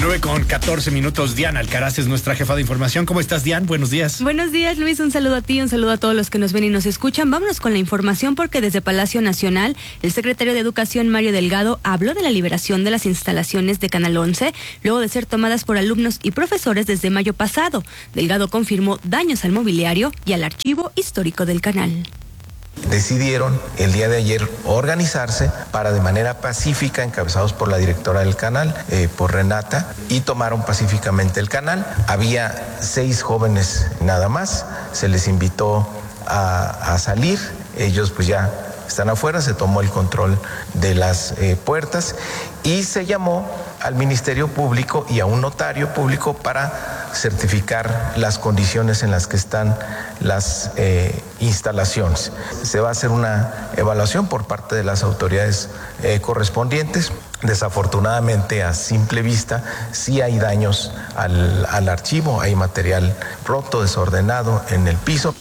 9:14. Diana Alcaraz es nuestra jefa de información. ¿Cómo estás, Diana? Buenos días. Buenos días, Luis. Un saludo a ti, un saludo a todos los que nos ven y nos escuchan. Vámonos con la información porque desde Palacio Nacional, el secretario de Educación, Mario Delgado, habló de la liberación de las instalaciones de Canal 11, luego de ser tomadas por alumnos y profesores desde mayo pasado. Delgado confirmó daños al mobiliario y al archivo histórico del canal. Decidieron el día de ayer organizarse para de manera pacífica, encabezados por la directora del canal, por Renata, y tomaron pacíficamente el canal. Había 6 jóvenes nada más, se les invitó a salir, ellos pues ya están afuera, se tomó el control de las puertas y se llamó al Ministerio Público y a un notario público para certificar las condiciones en las que están las instalaciones. Se va a hacer una evaluación por parte de las autoridades correspondientes. Desafortunadamente, a simple vista, sí hay daños al archivo, hay material roto, desordenado en el piso.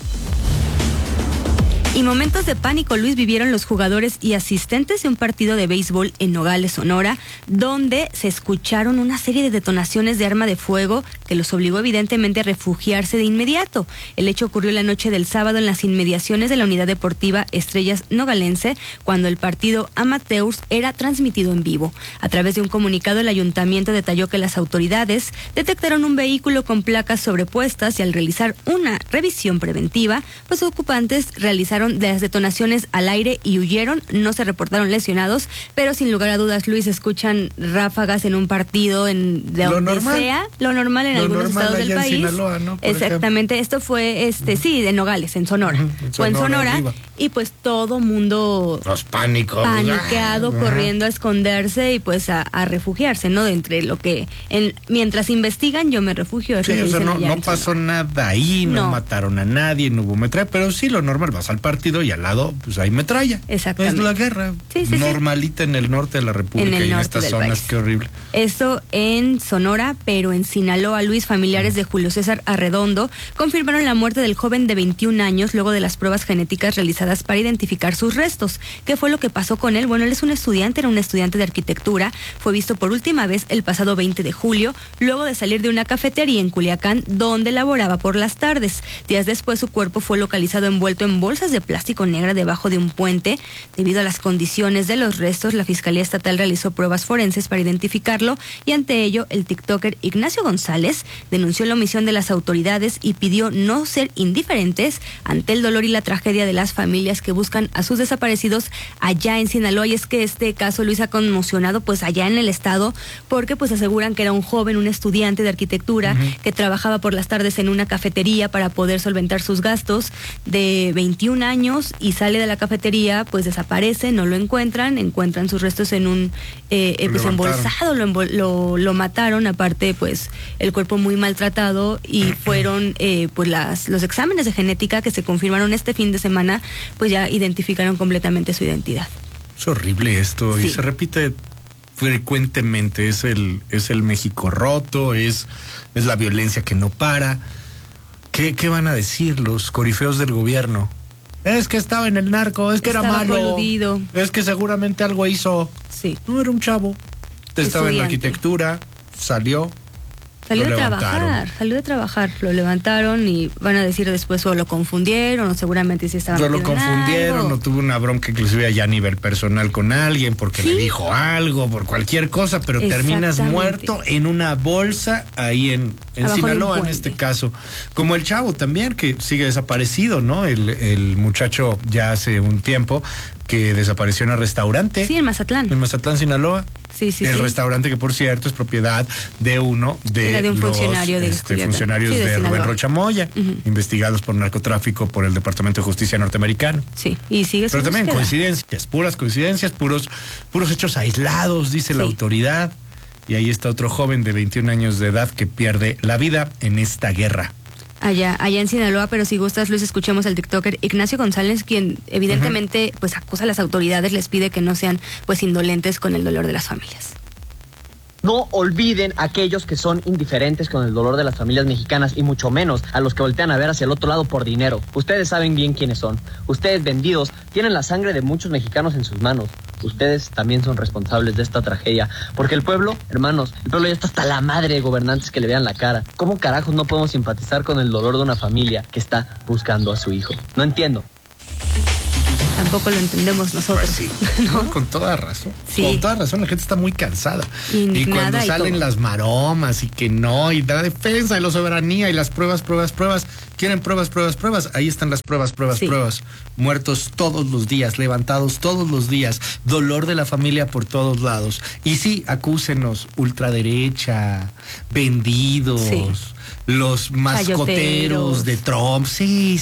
Y momentos de pánico, Luis, vivieron los jugadores y asistentes de un partido de béisbol en Nogales, Sonora, donde se escucharon una serie de detonaciones de arma de fuego que los obligó evidentemente a refugiarse de inmediato. El hecho ocurrió la noche del sábado en las inmediaciones de la unidad deportiva Estrellas Nogalense, cuando el partido amateurs era transmitido en vivo. A través de un comunicado, el ayuntamiento detalló que las autoridades detectaron un vehículo con placas sobrepuestas y al realizar una revisión preventiva, los ocupantes realizaron de las detonaciones al aire y huyeron. No se reportaron lesionados, pero sin lugar a dudas, Luis, escuchan ráfagas en un partido de donde sea, lo normal en algunos estados del país. Sinaloa, ¿no? Exactamente, esto fue de Nogales, en Sonora. Fue en Sonora arriba. Y pues todo mundo paniqueado, corriendo a esconderse y pues a refugiarse, ¿no? De entre lo que mientras investigan, yo me refugio. Sí, o sea, no pasó nada ahí, no mataron a nadie, no hubo metralla, pero sí lo normal, vas al partido y al lado pues hay metralla. Exactamente. Es la guerra normalita en el norte de la República y en estas zonas, qué horrible. Eso en Sonora, pero en Sinaloa, Luis, familiares de Julio César Arredondo confirmaron la muerte del joven de 21 años luego de las pruebas genéticas realizadas para identificar sus restos. ¿Qué fue lo que pasó con él? Bueno, él es era un estudiante de arquitectura, fue visto por última vez el pasado 20 de julio, luego de salir de una cafetería en Culiacán, donde laboraba por las tardes. Días después, su cuerpo fue localizado envuelto en bolsas de plástico negra debajo de un puente. Debido a las condiciones de los restos, la Fiscalía Estatal realizó pruebas forenses para identificarlo y ante ello, el tiktoker Ignacio González denunció la omisión de las autoridades y pidió no ser indiferentes ante el dolor y la tragedia de las familias que buscan a sus desaparecidos allá en Sinaloa. Y es que este caso, Luis, ha conmocionado pues allá en el estado porque pues aseguran que era un joven, un estudiante de arquitectura que trabajaba por las tardes en una cafetería para poder solventar sus gastos, de 21 años, y sale de la cafetería, pues desaparece, no lo encuentran sus restos en un pues embolsado, lo mataron, aparte pues el cuerpo muy maltratado, y fueron pues los exámenes de genética que se confirmaron este fin de semana, pues ya identificaron completamente su identidad. Es horrible esto, sí. Y se repite frecuentemente, es el México roto, es la violencia que no para. ¿Qué van a decir los corifeos del gobierno? Es que estaba en el narco, es que era malo, coludido. Es que seguramente algo hizo. Sí. No, era un chavo, estaba en la arquitectura, salió de trabajar, lo levantaron y van a decir después o lo confundieron o seguramente sí estaban. Lo confundieron o tuvo una bronca inclusive allá a nivel personal con alguien porque le dijo algo, por cualquier cosa, pero terminas muerto en una bolsa ahí en Sinaloa en este caso. Como el chavo también que sigue desaparecido, ¿no? El muchacho ya hace un tiempo que desapareció en el restaurante. Sí, en Mazatlán. En Mazatlán, Sinaloa. Sí. El restaurante que, por cierto, es propiedad de un funcionario funcionarios de Rubén Rocha Moya, investigados por narcotráfico por el Departamento de Justicia norteamericano. Sí, y sigue su Pero también búsqueda. coincidencias, puras coincidencias, puros hechos aislados, dice la autoridad. Y ahí está otro joven de 21 años de edad que pierde la vida en esta guerra. Allá en Sinaloa, pero si gustas, Luis, escuchemos al tiktoker Ignacio González, quien evidentemente pues acusa a las autoridades, les pide que no sean pues indolentes con el dolor de las familias. No olviden a aquellos que son indiferentes con el dolor de las familias mexicanas y mucho menos a los que voltean a ver hacia el otro lado por dinero. Ustedes saben bien quiénes son. Ustedes, vendidos, tienen la sangre de muchos mexicanos en sus manos. Ustedes también son responsables de esta tragedia. Porque el pueblo, hermanos, el pueblo ya está hasta la madre de gobernantes que le vean la cara. ¿Cómo carajos no podemos simpatizar con el dolor de una familia que está buscando a su hijo? No entiendo. Tampoco lo entendemos nosotros. Pues sí, ¿no? Con toda razón. Sí. Con toda razón, la gente está muy cansada. Y cuando salen las maromas y que no, y la defensa y la soberanía y las pruebas. Quieren pruebas. Ahí están las pruebas. Sí. Muertos todos los días, levantados todos los días. Dolor de la familia por todos lados. Y sí, acúsenos, ultraderecha, vendidos. Sí. Los mascoteros de Trump, sí,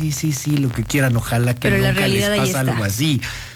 lo que quieran, ojalá que nunca les pase algo así.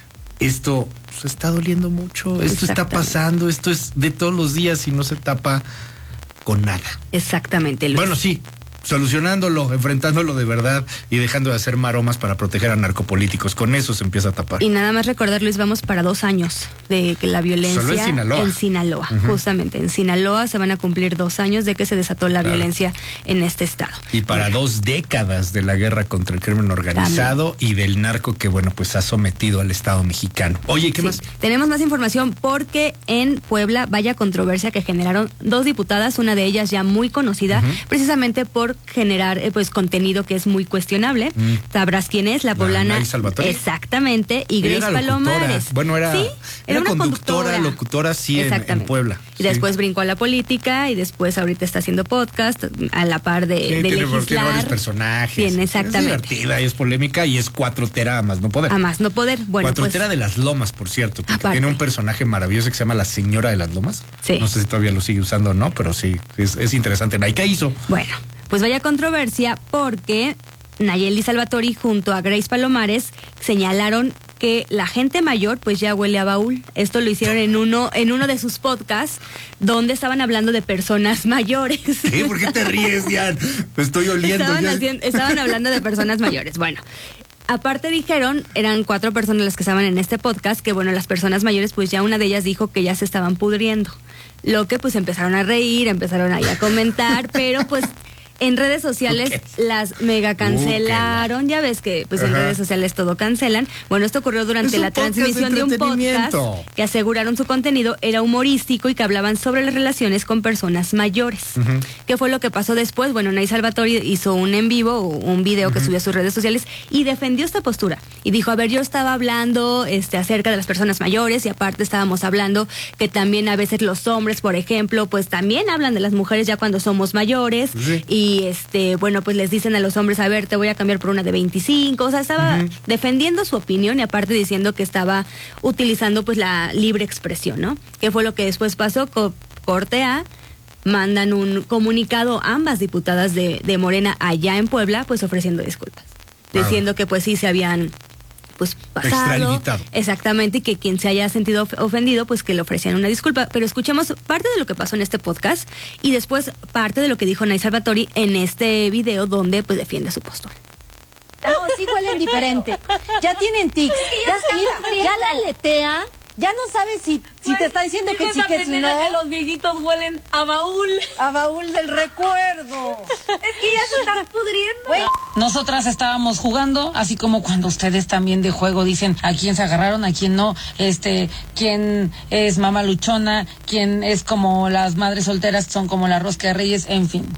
Esto se está doliendo mucho, esto está pasando, esto es de todos los días y no se tapa con nada. Exactamente, Luis. Bueno, sí, solucionándolo, enfrentándolo de verdad y dejando de hacer maromas para proteger a narcopolíticos. Con eso se empieza a tapar. Y nada más recordar, Luis, vamos para 2 años de que la violencia... Solo en Sinaloa. Justamente. En Sinaloa se van a cumplir 2 años de que se desató la violencia en este estado. Y para 2 décadas de la guerra contra el crimen organizado y del narco que, bueno, pues ha sometido al Estado mexicano. Oye, ¿qué más? Tenemos más información porque en Puebla, vaya controversia que generaron 2 diputadas, una de ellas ya muy conocida, precisamente por generar pues contenido que es muy cuestionable. Sabrás quién es, la poblana. Exactamente, y Grace Palomares. Bueno, era una conductora, locutora, sí, en Puebla. Y después brincó a la política y después ahorita está haciendo podcast a la par de legislar. Tiene varios personajes. Bien, exactamente. Es divertida y es polémica y es cuatrotera a más no poder. A más no poder. Bueno, cuatrotera de las Lomas, por cierto, que tiene un personaje maravilloso que se llama la Señora de las Lomas. Sí. No sé si todavía lo sigue usando o no, pero sí, es interesante. ¿Qué hizo? Bueno, pues vaya controversia porque Nayeli Salvatori junto a Grace Palomares señalaron que la gente mayor pues ya huele a baúl. Esto lo hicieron en uno de sus podcasts donde estaban hablando de personas mayores. ¿Qué? ¿Por qué te ríes, Jan? Me estoy oliendo. Estaban hablando de personas mayores. Bueno, aparte dijeron, eran 4 personas las que estaban en este podcast, que bueno, las personas mayores pues ya una de ellas dijo que ya se estaban pudriendo. Lo que pues empezaron a reír, empezaron ahí a comentar, pero pues en redes sociales las mega cancelaron. Ya ves que pues en redes sociales todo cancelan. Bueno, esto ocurrió durante la transmisión de un podcast que aseguraron su contenido era humorístico y que hablaban sobre las relaciones con personas mayores. ¿Qué fue lo que pasó después? Bueno, Nay Salvatori hizo un en vivo, un video que subió a sus redes sociales y defendió esta postura. Y dijo, a ver, yo estaba hablando acerca de las personas mayores y aparte estábamos hablando que también a veces los hombres, por ejemplo, pues también hablan de las mujeres ya cuando somos mayores. Y bueno, pues les dicen a los hombres, a ver, te voy a cambiar por una de 25. O sea, estaba defendiendo su opinión y aparte diciendo que estaba utilizando pues la libre expresión, ¿no? ¿Qué fue lo que después pasó? Corte A, mandan un comunicado ambas diputadas de Morena allá en Puebla, pues ofreciendo disculpas. Diciendo que pues sí se habían pues pasado, exactamente, y que quien se haya sentido ofendido, pues que le ofrecían una disculpa. Pero escuchemos parte de lo que pasó en este podcast y después parte de lo que dijo Nay Salvatori en este video donde pues defiende su postura. No, sí huelen diferente. Ya tienen tics. Ya la aletea. Ya no sabes si te está diciendo que sí, que si no. Que los viejitos huelen a baúl. A baúl del recuerdo. Es que ya se están pudriendo. Wey. Nosotras estábamos jugando, así como cuando ustedes también de juego dicen a quién se agarraron, a quién no, quién es mamá luchona, quién es como las madres solteras, son como la rosca de reyes, en fin.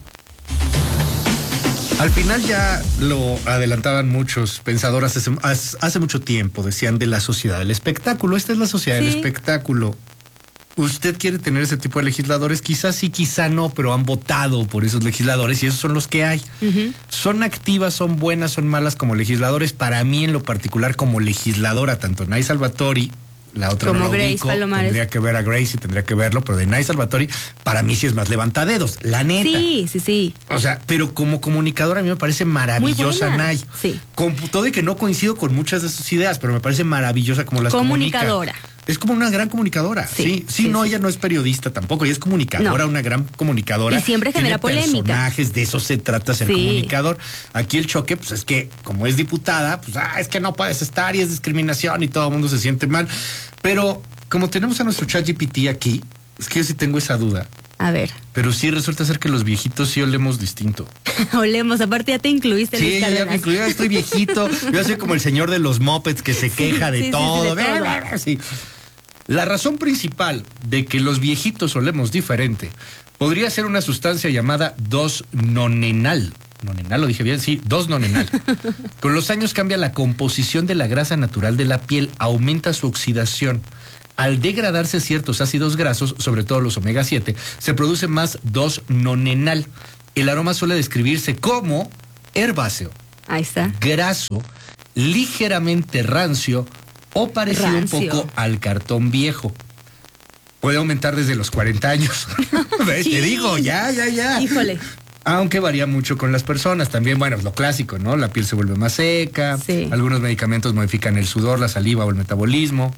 Al final ya lo adelantaban muchos pensadores hace mucho tiempo, decían de la sociedad del espectáculo. Esta es la sociedad del espectáculo. Usted quiere tener ese tipo de legisladores, quizás sí, quizá no, pero han votado por esos legisladores y esos son los que hay. Son activas, son buenas, son malas como legisladores. Para mí en lo particular como legisladora, tanto Nay Salvatori, la otra como no Grace ubico, Palomares. Tendría que ver a Grace y tendría que verlo, pero de Nay Salvatori, para mí sí es más levantadedos, la neta. Sí. O sea, pero como comunicadora a mí me parece maravillosa Nay. Sí. Con todo y que no coincido con muchas de sus ideas, pero me parece maravillosa como las comunicadora. Es como una gran comunicadora. Sí, ella no es periodista tampoco, ella es comunicadora, una gran comunicadora. Y siempre genera polémica. Personajes, de eso se trata ser comunicador. Aquí el choque, pues es que como es diputada, pues es que no puedes estar y es discriminación y todo el mundo se siente mal. Pero como tenemos a nuestro ChatGPT aquí, Es que yo sí tengo esa duda. A ver. Pero sí resulta ser que los viejitos sí olemos distinto. Olemos, aparte ya te incluiste. Sí, ya me incluí, estoy viejito. Yo soy como el señor de los mopeds que se queja de todo. Sí. La razón principal de que los viejitos olemos diferente podría ser una sustancia llamada 2-nonenal. ¿Nonenal? ¿Lo dije bien? Sí, 2-nonenal. Con los años cambia la composición de la grasa natural de la piel, aumenta su oxidación. Al degradarse ciertos ácidos grasos, sobre todo los omega 7, se produce más 2-nonenal. El aroma suele describirse como herbáceo. Ahí está. Graso, ligeramente rancio o parecido un poco al cartón viejo. Puede aumentar desde los 40 años. ¿Ves? Sí. Te digo, ya. Híjole. Aunque varía mucho con las personas. También, bueno, es lo clásico, ¿no? La piel se vuelve más seca. Sí. Algunos medicamentos modifican el sudor, la saliva o el metabolismo.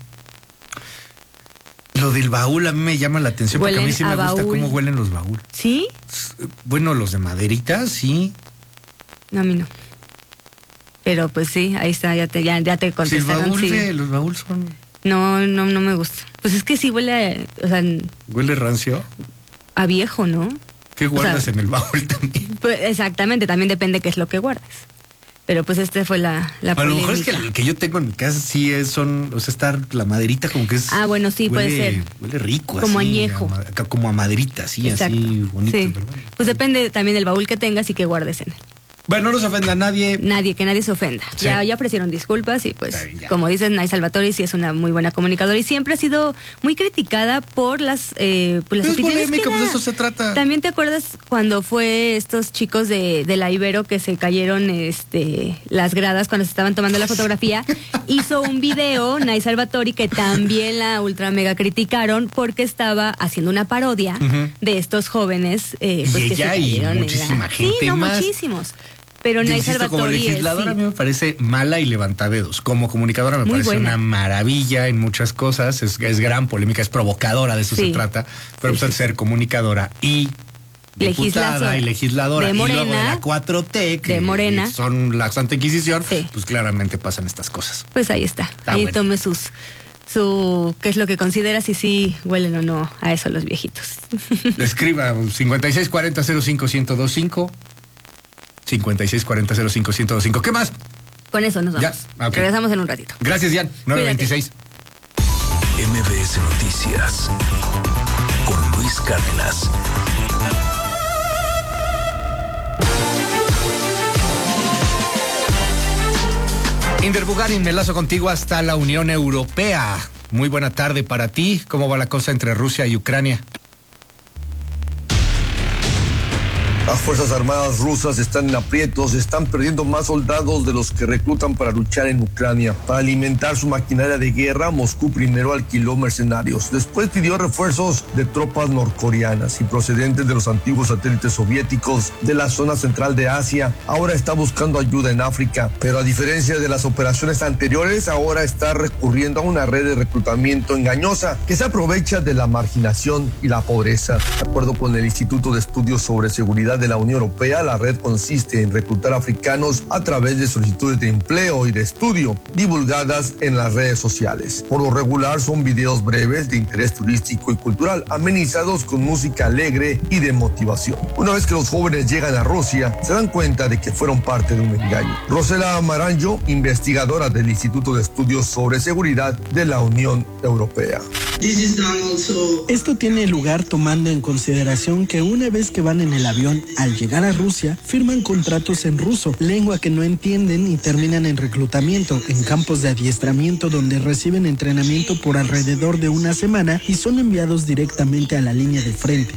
Lo del baúl a mí me llama la atención porque a mí sí me gusta cómo huelen los baúles. ¿Sí? Bueno, los de maderita, sí. No, a mí no. Pero pues sí, ahí está, ya te contestaron. Sí, los baúles son... No me gusta. Pues es que sí huele, o sea... ¿Huele rancio? A viejo, ¿no? ¿Qué guardas en el baúl también? Pues exactamente, también depende qué es lo que guardes. Pero pues fue la a lo mejor es que el que yo tengo en mi casa sí está la maderita como que es... Ah, bueno, sí, puede ser. Huele rico. Como así, añejo. Como a maderita, sí, exacto. Así bonito. Sí. Pero bueno. Pues depende también del baúl que tengas y que guardes en él. Bueno, no nos ofenda a nadie. Que nadie se ofenda. Sí. Ya ofrecieron disculpas y pues, como dices, Nay Salvatori sí es una muy buena comunicadora y siempre ha sido muy criticada por las opiniones. Es polémica, pues de eso se trata. También te acuerdas cuando fue estos chicos de la Ibero que se cayeron las gradas cuando se estaban tomando la fotografía. Hizo un video, Nay Salvatori, que también la ultra mega criticaron porque estaba haciendo una parodia de estos jóvenes. Pues, y que ella se cayeron y muchísima gente sí, no, más. Muchísimos. Pero Nay Salvatori como legisladora a mí me parece mala y levantadedos. Como comunicadora me parece una maravilla en muchas cosas. Es gran polémica, es provocadora, de eso se trata. Pero pues al ser comunicadora y diputada y legisladora de Morena, y luego de la 4T, que de Morena, son la Santa Inquisición, pues claramente pasan estas cosas. Pues ahí está. Ahí bueno. Tome su qué es lo que considera si sí huelen o no a eso los viejitos. Escriba 5640-05-1025. 5640-05-1025. ¿Qué más? Con eso nos vamos. Ya, okay. Regresamos en un ratito. Gracias, Jan. 9:26. MBS Noticias con Luis Cárdenas. Inder Bugarin, me enlazo contigo hasta la Unión Europea. Muy buena tarde para ti. ¿Cómo va la cosa entre Rusia y Ucrania? Las Fuerzas Armadas rusas están en aprietos, están perdiendo más soldados de los que reclutan para luchar en Ucrania. Para alimentar su maquinaria de guerra, Moscú primero alquiló mercenarios, después pidió refuerzos de tropas norcoreanas y procedentes de los antiguos satélites soviéticos de la zona central de Asia. Ahora está buscando ayuda en África, pero a diferencia de las operaciones anteriores, ahora está recurriendo a una red de reclutamiento engañosa que se aprovecha de la marginación y la pobreza. De acuerdo con el Instituto de Estudios sobre Seguridad de la Unión Europea, la red consiste en reclutar africanos a través de solicitudes de empleo y de estudio divulgadas en las redes sociales. Por lo regular son videos breves de interés turístico y cultural, amenizados con música alegre y de motivación. Una vez que los jóvenes llegan a Rusia, se dan cuenta de que fueron parte de un engaño. Rosela Maranjo, investigadora del Instituto de Estudios sobre Seguridad de la Unión Europea. Esto tiene lugar tomando en consideración que una vez que van en el avión, al llegar a Rusia, firman contratos en ruso, lengua que no entienden, y terminan en reclutamiento, en campos de adiestramiento donde reciben entrenamiento por alrededor de una semana y son enviados directamente a la línea de frente.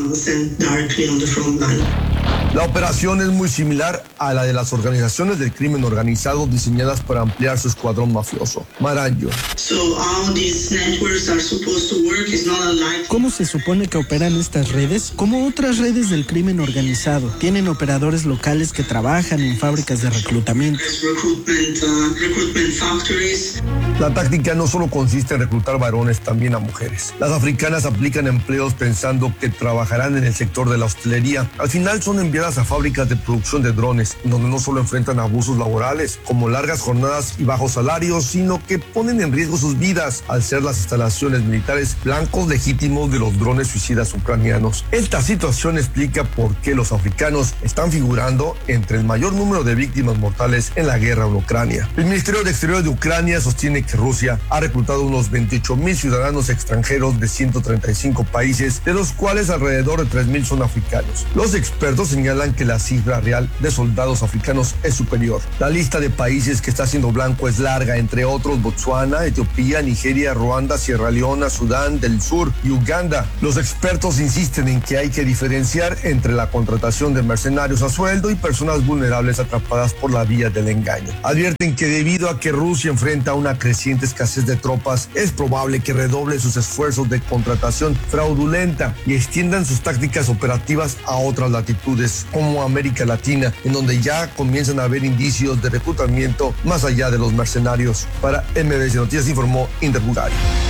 La operación es muy similar a la de las organizaciones del crimen organizado diseñadas para ampliar su escuadrón mafioso. Maranjo. ¿Cómo se supone que operan estas redes? Como otras redes del crimen organizado. Tienen operadores locales que trabajan en fábricas de reclutamiento. La táctica no solo consiste en reclutar varones, también a mujeres. Las africanas aplican empleos pensando que trabajarán en el sector de la hostelería. Al final son enviadas vinculadas a fábricas de producción de drones, donde no solo enfrentan abusos laborales, como largas jornadas y bajos salarios, sino que ponen en riesgo sus vidas al ser las instalaciones militares blancos legítimos de los drones suicidas ucranianos. Esta situación explica por qué los africanos están figurando entre el mayor número de víctimas mortales en la guerra en Ucrania. El Ministerio de Exteriores de Ucrania sostiene que Rusia ha reclutado unos 28,000 ciudadanos extranjeros de 135 países, de los cuales alrededor de 3,000 son africanos. Los expertos señalan que la cifra real de soldados africanos es superior. La lista de países que está haciendo blanco es larga, entre otros Botsuana, Etiopía, Nigeria, Ruanda, Sierra Leona, Sudán del Sur y Uganda. Los expertos insisten en que hay que diferenciar entre la contratación de mercenarios a sueldo y personas vulnerables atrapadas por la vía del engaño. Advierten que debido a que Rusia enfrenta una creciente escasez de tropas, es probable que redoble sus esfuerzos de contratación fraudulenta y extiendan sus tácticas operativas a otras latitudes, como América Latina, en donde ya comienzan a haber indicios de reclutamiento más allá de los mercenarios. Para MBS Noticias informó Inder Bugari.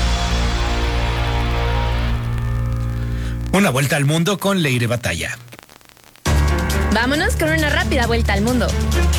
Una vuelta al mundo con Leire Batalla. Vámonos con una rápida vuelta al mundo.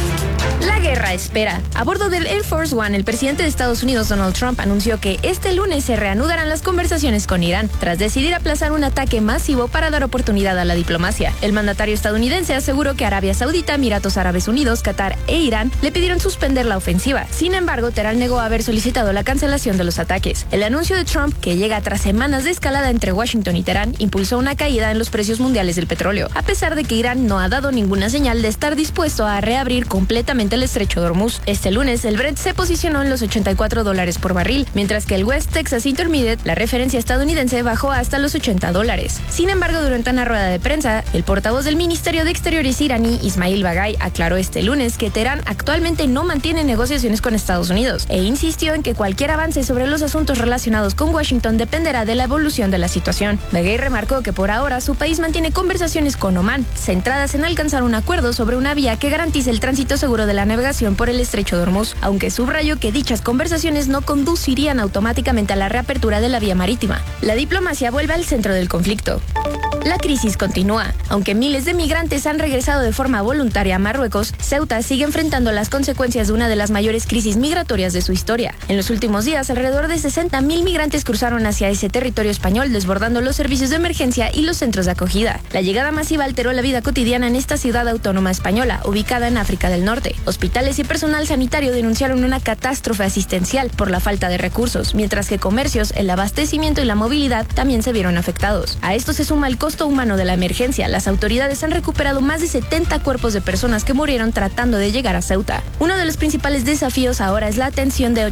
La guerra espera. A bordo del Air Force One, el presidente de Estados Unidos, Donald Trump, anunció que este lunes se reanudarán las conversaciones con Irán, tras decidir aplazar un ataque masivo para dar oportunidad a la diplomacia. El mandatario estadounidense aseguró que Arabia Saudita, Emiratos Árabes Unidos, Qatar e Irán le pidieron suspender la ofensiva. Sin embargo, Teherán negó haber solicitado la cancelación de los ataques. El anuncio de Trump, que llega tras semanas de escalada entre Washington y Teherán, impulsó una caída en los precios mundiales del petróleo, a pesar de que Irán no ha dado ninguna señal de estar dispuesto a reabrir completamente el estrecho de Hormuz. Este lunes, el Brent se posicionó en los $84 por barril, mientras que el West Texas Intermediate, la referencia estadounidense, bajó hasta los $80. Sin embargo, durante una rueda de prensa, el portavoz del Ministerio de Exteriores iraní, Ismail Bagay, aclaró este lunes que Teherán actualmente no mantiene negociaciones con Estados Unidos e insistió en que cualquier avance sobre los asuntos relacionados con Washington dependerá de la evolución de la situación. Bagay remarcó que por ahora su país mantiene conversaciones con Omán, centradas en alcanzar un acuerdo sobre una vía que garantice el tránsito seguro de la navegación por el estrecho de Hormuz, aunque subrayó que dichas conversaciones no conducirían automáticamente a la reapertura de la vía marítima. La diplomacia vuelve al centro del conflicto. La crisis continúa. Aunque miles de migrantes han regresado de forma voluntaria a Marruecos, Ceuta sigue enfrentando las consecuencias de una de las mayores crisis migratorias de su historia. En los últimos días, alrededor de 60,000 migrantes cruzaron hacia ese territorio español, desbordando los servicios de emergencia y los centros de acogida. La llegada masiva alteró la vida cotidiana en esta ciudad autónoma española, ubicada en África del Norte. Hospitales y personal sanitario denunciaron una catástrofe asistencial por la falta de recursos, mientras que comercios, el abastecimiento y la movilidad también se vieron afectados. A esto se suma el costo humano de la emergencia. Las autoridades han recuperado más de 70 cuerpos de personas que murieron tratando de llegar a Ceuta. Uno de los principales desafíos ahora es la atención de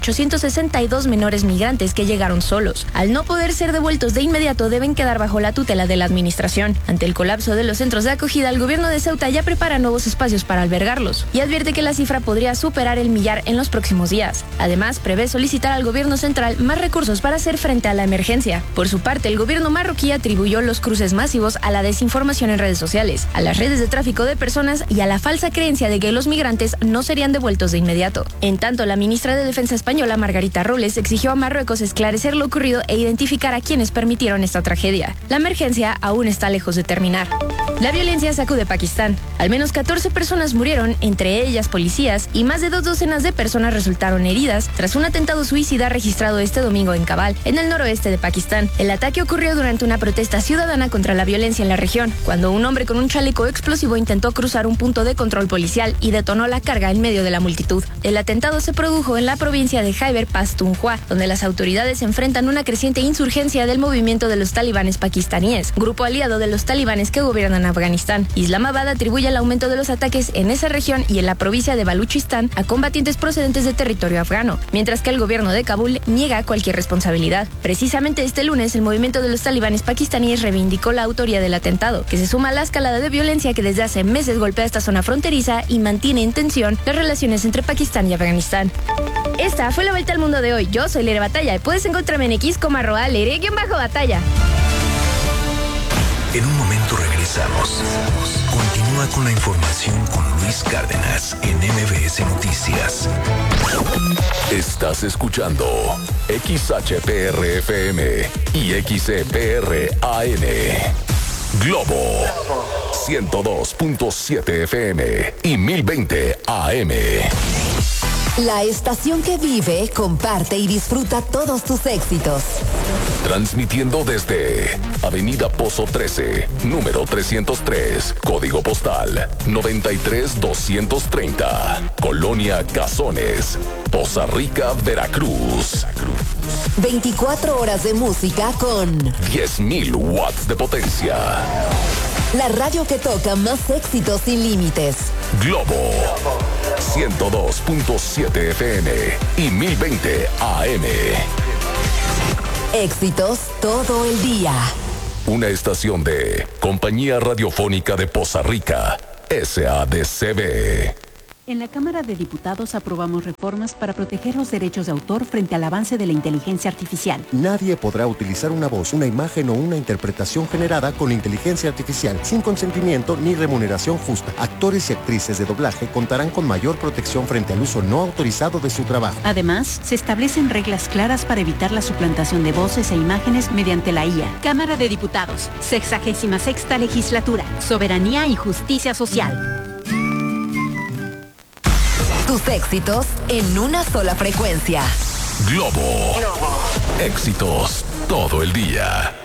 862 menores migrantes que llegaron solos. Al no poder ser devueltos de inmediato, deben quedar bajo la tutela de la administración. Ante el colapso de los centros de acogida, el gobierno de Ceuta ya prepara nuevos espacios para albergarlos y advierte que la cifra podría superar el 1,000,000 en los próximos días. Además, prevé solicitar al gobierno central más recursos para hacer frente a la emergencia. Por su parte, el gobierno marroquí atribuyó los cruces masivos a la desinformación en redes sociales, a las redes de tráfico de personas y a la falsa creencia de que los migrantes no serían devueltos de inmediato. En tanto, la ministra de Defensa española, Margarita Robles, exigió a Marruecos esclarecer lo ocurrido e identificar a quienes permitieron esta tragedia. La emergencia aún está lejos de terminar. La violencia sacude Pakistán. Al menos 14 personas murieron, entre ellas policías, y más de 2 docenas de personas resultaron heridas tras un atentado suicida registrado este domingo en Kabul, en el noroeste de Pakistán. El ataque ocurrió durante una protesta ciudadana contra la violencia en la región, cuando un hombre con un chaleco explosivo intentó cruzar un punto de control policial y detonó la carga en medio de la multitud. El atentado se produjo en la provincia de Khyber Pakhtunkhwa, donde las autoridades enfrentan una creciente insurgencia del movimiento de los talibanes pakistaníes, grupo aliado de los talibanes que gobiernan Afganistán. Islamabad atribuye el aumento de los ataques en esa región y en la provincia de Baluchistán a combatientes procedentes de territorio afgano, mientras que el gobierno de Kabul niega cualquier responsabilidad. Precisamente este lunes, el movimiento de los talibanes pakistaníes reivindicó la autoría del atentado, que se suma a la escalada de violencia que desde hace meses golpea esta zona fronteriza y mantiene en tensión las relaciones entre Pakistán y Afganistán. Esta fue la vuelta al mundo de hoy. Yo soy Leire Batalla y puedes encontrarme en X como @Leire_Batalla. En un momento regresamos. Continúa con la información con Luis Cárdenas en MBS Noticias. Estás escuchando XHPR-FM y XCPR-AM. Globo 102.7 FM y 1020 AM. La estación que vive, comparte y disfruta todos tus éxitos. Transmitiendo desde Avenida Pozo 13, número 303, código postal 93230, Colonia Cazones, Poza Rica, Veracruz. 24 horas de música con 10.000 watts de potencia. La radio que toca más éxitos sin límites. Globo 102.7 FM y 1020 AM. Éxitos todo el día. Una estación de Compañía Radiofónica de Poza Rica, SADCB. En la Cámara de Diputados aprobamos reformas para proteger los derechos de autor frente al avance de la inteligencia artificial. Nadie podrá utilizar una voz, una imagen o una interpretación generada con inteligencia artificial sin consentimiento ni remuneración justa. Actores y actrices de doblaje contarán con mayor protección frente al uso no autorizado de su trabajo. Además, se establecen reglas claras para evitar la suplantación de voces e imágenes mediante la IA. Cámara de Diputados, 66ª Legislatura, Soberanía y Justicia Social. Tus éxitos en una sola frecuencia. Globo. Éxitos todo el día.